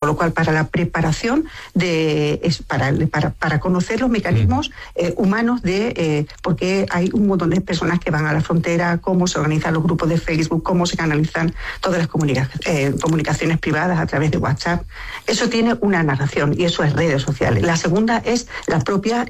Con lo cual, para la preparación para conocer los mecanismos humanos porque hay un montón de personas que van a la frontera, cómo se organizan los grupos de Facebook, cómo se canalizan todas las comunicaciones privadas a través de WhatsApp. Eso tiene una narración y eso es redes sociales. La segunda es la propia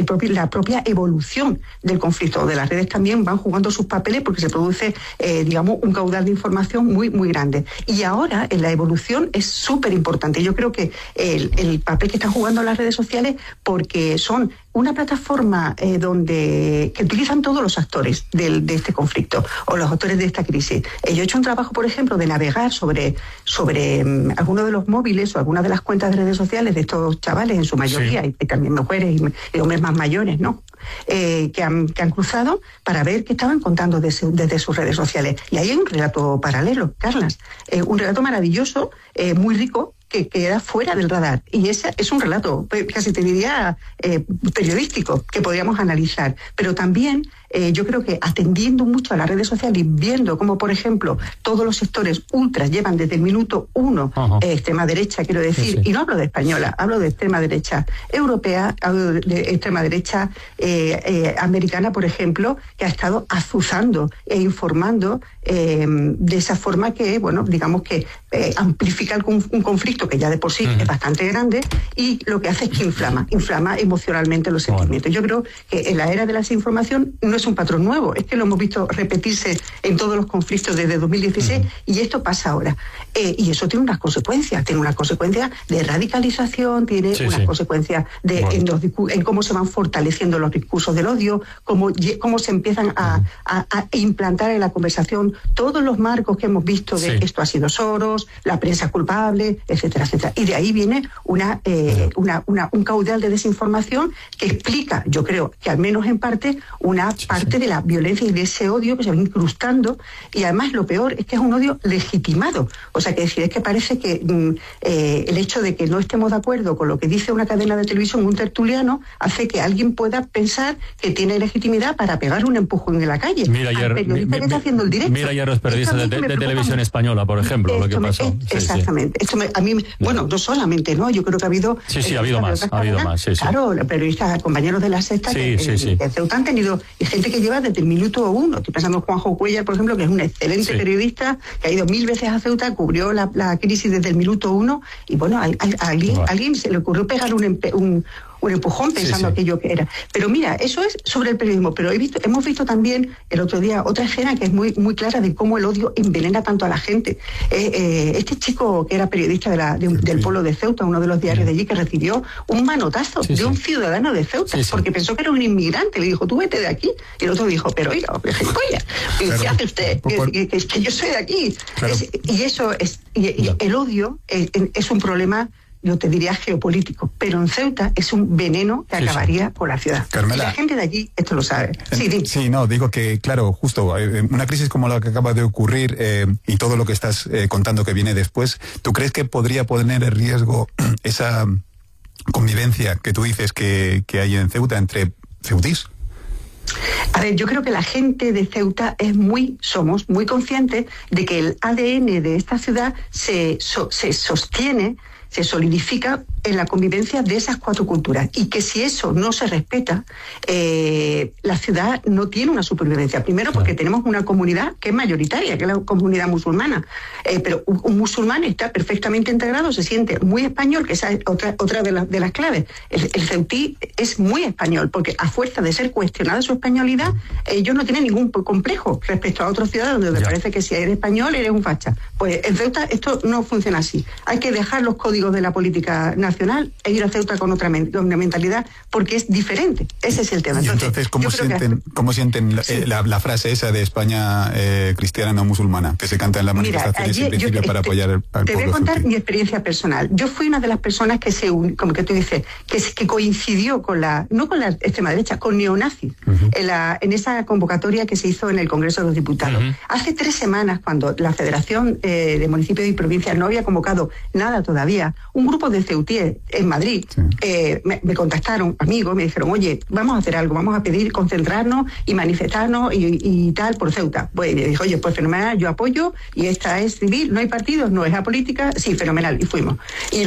evolución del conflicto. De las redes también van jugando sus papeles porque se produce, un caudal de información muy, muy grande. Y ahora, en la evolución, es súper importante. Yo creo que el papel que están jugando las redes sociales, porque son una plataforma que utilizan todos los actores de este conflicto o los actores de esta crisis. Yo he hecho un trabajo, por ejemplo, de navegar sobre algunos de los móviles o algunas de las cuentas de redes sociales de estos chavales, en su mayoría, y también mujeres y hombres más mayores, ¿no? Que han cruzado para ver qué estaban contando desde sus redes sociales. Y ahí hay un relato paralelo, Carlas, un relato maravilloso, muy rico, que queda fuera del radar. Y ese es un relato, casi te diría, periodístico, que podríamos analizar. Pero también yo creo que atendiendo mucho a las redes sociales y viendo cómo, por ejemplo, todos los sectores ultras llevan desde el minuto 1, extrema derecha, quiero decir, y no hablo de española, hablo de extrema derecha europea, hablo de extrema derecha americana, por ejemplo, que ha estado azuzando e informando de esa forma que, digamos que amplifica un conflicto que ya de por sí es bastante grande, y lo que hace es que inflama emocionalmente los sentimientos. Yo creo que en la era de la desinformación no es un patrón nuevo, es que lo hemos visto repetirse en todos los conflictos desde 2016 y esto pasa ahora. Y eso tiene unas consecuencias, de radicalización, tiene unas consecuencias en cómo se van fortaleciendo los discursos del odio, cómo se empiezan a implantar en la conversación todos los marcos que hemos visto de esto ha sido Soros, la prensa culpable, etcétera, etcétera. Y de ahí viene un caudal de desinformación que explica, yo creo que al menos en parte, una parte de la violencia y de ese odio que se va incrustando, y además lo peor es que es un odio legitimado. O sea, que decir, es que parece que el hecho de que no estemos de acuerdo con lo que dice una cadena de televisión, un tertuliano, hace que alguien pueda pensar que tiene legitimidad para pegar un empujón en la calle. Mira ayer los periodistas de televisión española, por ejemplo, lo que pasó. Exactamente. A mí, no solamente, ¿no? Yo creo que ha habido... ha habido más. Claro, los periodistas, compañeros de La Sexta, que Ceuta han tenido, y gente que lleva desde el minuto 1. Estoy pensando en Juanjo Cuellar, por ejemplo, que es un excelente periodista, que ha ido 1000 veces a Ceuta, cubrió la crisis desde el minuto 1, y a alguien se le ocurrió pegar un empujón pensando aquello que era. Pero mira, eso es sobre el periodismo, pero hemos visto también el otro día otra escena que es muy, muy clara de cómo el odio envenena tanto a la gente. Este chico que era periodista del pueblo de Ceuta, uno de los diarios de allí, que recibió un manotazo de un ciudadano de Ceuta, porque pensó que era un inmigrante, le dijo, tú vete de aquí, y el otro dijo, pero oiga, ¿qué hace usted? Que yo soy de aquí. Claro. Y eso es, y el odio es un problema, yo te diría, geopolítico, pero en Ceuta es un veneno que acabaría con la ciudad. Carmela, y la gente de allí esto lo sabe. Digo que, claro, justo una crisis como la que acaba de ocurrir y todo lo que estás contando que viene después, ¿tú crees que podría poner en riesgo esa convivencia que tú dices que hay en Ceuta entre ceutís? A ver, yo creo que la gente de Ceuta somos muy conscientes de que el ADN de esta ciudad se sostiene, se solidifica en la convivencia de esas 4 culturas, y que si eso no se respeta, la ciudad no tiene una supervivencia. Primero porque tenemos una comunidad que es mayoritaria, que es la comunidad musulmana, pero un musulmán está perfectamente integrado, se siente muy español, que esa es otra de las claves. El ceutí es muy español, porque a fuerza de ser cuestionada su españolidad, ellos no tienen ningún complejo respecto a otros ciudadanos donde parece que si eres español eres un facha. Pues en Ceuta esto no funciona así. Hay que dejar los códigos de la política nacional e ir a Ceuta con otra mentalidad, porque es diferente. Ese es el tema. Entonces ¿cómo sienten la frase esa de España cristiana no musulmana, que se canta en las manifestaciones en principio para apoyar al pueblo? Te voy a contar mi experiencia personal. Yo fui una de las personas que como que tú dices, que coincidió no con la extrema derecha, con neonazis, en esa convocatoria que se hizo en el Congreso de los Diputados. Hace 3 semanas, cuando la Federación de Municipios y Provincias no había convocado nada todavía, un grupo de ceutíes en Madrid me contactaron, amigos, me dijeron, oye, vamos a hacer algo, vamos a pedir concentrarnos y manifestarnos y tal por Ceuta. Pues le dije, oye, pues fenomenal, yo apoyo, y esta es civil, no hay partidos, no es apolítica, sí, fenomenal, y fuimos. Y